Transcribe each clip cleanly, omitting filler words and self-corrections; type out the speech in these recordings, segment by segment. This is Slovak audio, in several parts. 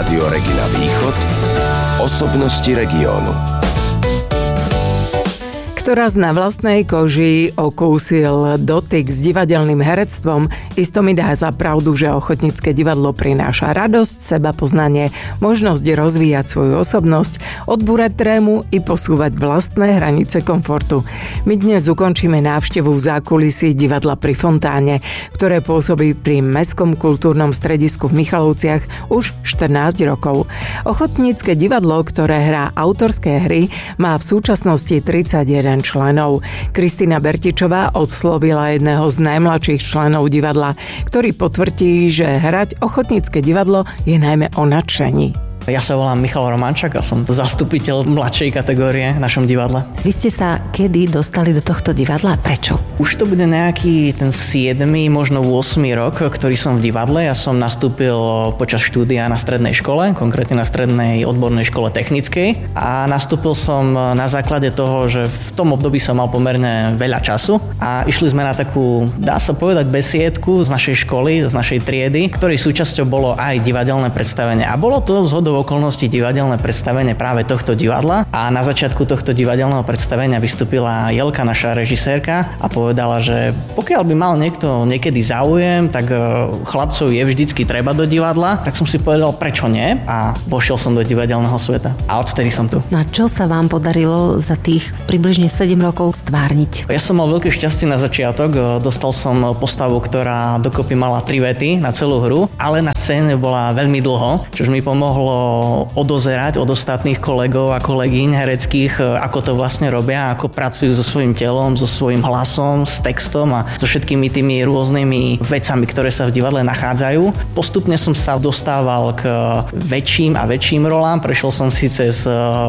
Rádio Regina Východ. Osobnosti regiónu. Kto raz na vlastnej koži okúsil dotyk s divadelným herectvom, isto mi dá za pravdu, že Ochotnícke divadlo prináša radosť, sebapoznanie, možnosť rozvíjať svoju osobnosť, odbúrať trému i posúvať vlastné hranice komfortu. My dnes ukončíme návštevu v zákulisí divadla Pri fontáne, ktoré pôsobí pri Mestskom kultúrnom stredisku v Michalovciach už 14 rokov. Ochotnícke divadlo, ktoré hrá autorské hry, má v súčasnosti 31 členov. Kristína Bertičová odslovila jedného z najmladších členov divadla, ktorý potvrdí, že hrať Ochotnícke divadlo je najmä o nadšení. Ja sa volám Michal Romančák a som zastupiteľ mladšej kategórie v našom divadle. Vy ste sa kedy dostali do tohto divadla a prečo? Už to bude nejaký ten 7., možno 8. rok, ktorý som v divadle. Ja som nastúpil počas štúdia na strednej škole, konkrétne na strednej odbornej škole technickej. A nastúpil som na základe toho, že v tom období som mal pomerne veľa času a išli sme na takú, dá sa povedať, besiedku z našej školy, z našej triedy, ktorej súčasťou bolo aj divadelné predstavenie. A bolo to zhodou okolností divadelné predstavenie práve tohto divadla a na začiatku tohto divadelného predstavenia vystúpila Jelka, naša režisérka, a povedala, že pokiaľ by mal niekto niekedy záujem, tak chlapcov je vždycky treba do divadla. Tak som si povedal, prečo nie, a vošiel som do divadelného sveta a odvtedy som tu. No a čo sa vám podarilo za tých približne 7 rokov stvárniť? Ja som mal veľké šťastie na začiatok, dostal som postavu, ktorá dokopy mala 3 vety na celú hru, ale na scéne bola veľmi dlho, čo mi pomohlo odozerať od ostatných kolegov a kolegyň hereckých, ako to vlastne robia, ako pracujú so svojím telom, so svojím hlasom, s textom a so všetkými tými rôznymi vecami, ktoré sa v divadle nachádzajú. Postupne som sa dostával k väčším a väčším rolám. Prešiel som si cez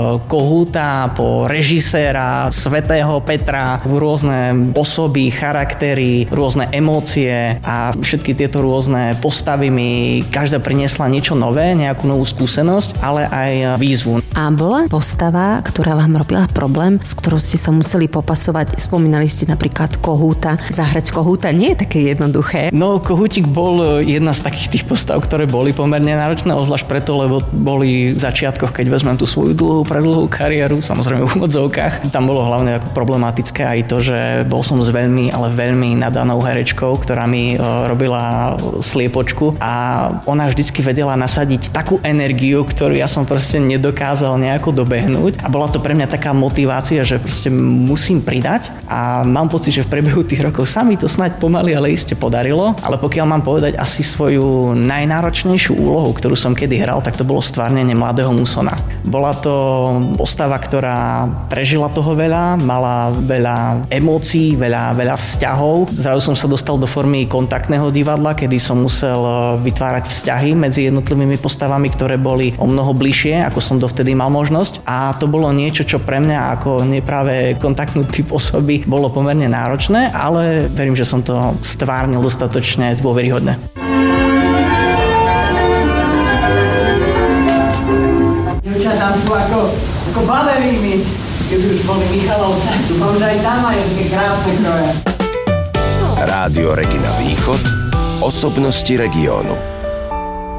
Kohúta, po režiséra, Svätého Petra, rôzne osoby, charaktery, rôzne emócie a všetky tieto rôzne postavy mi každá priniesla niečo nové, nejakú novú skúsenosť, ale aj výzvu. A bola postava, ktorá vám robila problém, s ktorou ste sa museli popasovať? Spomínali ste napríklad Kohúta. Zahrať Kohúta nie je také jednoduché. No, Kohútik bol jedna z takých tých postav, ktoré boli pomerne náročné, obzvlášť preto, lebo boli v začiatkoch, keď vezmem tú svoju predlhú kariéru, samozrejme v úvodzovkách. Tam bolo hlavne ako problematické aj to, že bol som s veľmi, ale veľmi nadanou herečkou, ktorá mi robila sliepočku a ona vždycky vedela nasadiť takú energiu, ktorú ja som proste nedokázal nejako dobehnúť, a bola to pre mňa taká motivácia, že proste musím pridať, a mám pocit, že v priebehu tých rokov sa mi to snáď pomaly, ale iste podarilo. Ale pokiaľ mám povedať asi svoju najnáročnejšiu úlohu, ktorú som kedy hral, tak to bolo stvárnenie mladého Musona. Bola to postava, ktorá prežila toho veľa, mala veľa emócií, veľa vzťahov. Zrazu som sa dostal do formy kontaktného divadla, kedy som musel vytvárať vzťahy medzi jednotlivými postavami, ktoré boli o mnoho bližšie, ako som dovtedy mal možnosť, a to bolo niečo, čo pre mňa ako nepráve kontaktný typ osoby bolo pomerne náročné, ale verím, že som to stvárnil dostatočne dôveryhodne. Dievčatá sú ako baleríny, keď už boli Michalovce. Dúfam, že aj tam majú také krásne kroje. Rádio Regina Východ. Osobnosti regiónu.